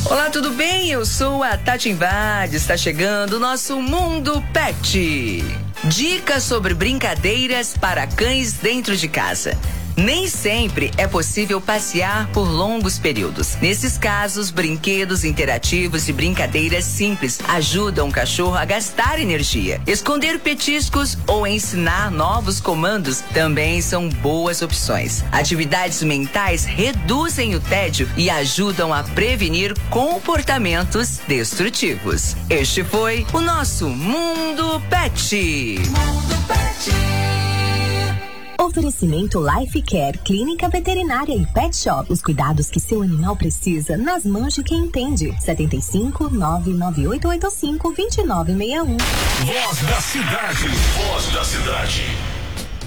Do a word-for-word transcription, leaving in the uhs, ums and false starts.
Olá, tudo bem? Eu sou a Tati Invade. Está chegando o nosso Mundo Pet. Dicas sobre brincadeiras para cães dentro de casa. Nem sempre é possível passear por longos períodos. Nesses casos, brinquedos interativos e brincadeiras simples ajudam o cachorro a gastar energia. Esconder petiscos ou ensinar novos comandos também são boas opções. Atividades mentais reduzem o tédio e ajudam a prevenir comportamentos destrutivos. Este foi o nosso Mundo Pet. Mundo Pet. Oferecimento Life Care, Clínica Veterinária e Pet Shop. Os cuidados que seu animal precisa nas mãos de quem entende. setenta e cinco, nove nove oito oito cinco, dois nove seis um. Voz da cidade. Voz da cidade.